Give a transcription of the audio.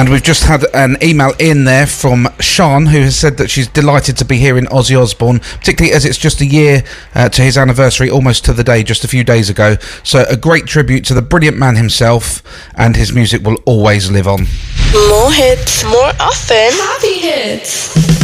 And we've just had an email in there from Sean, who has said that she's delighted to be hearing Ozzy Osbourne, particularly as it's just a year to his anniversary, almost to the day, just a few days ago. So a great tribute to the brilliant man himself, and his music will always live on. More hits, more often. Happy hits.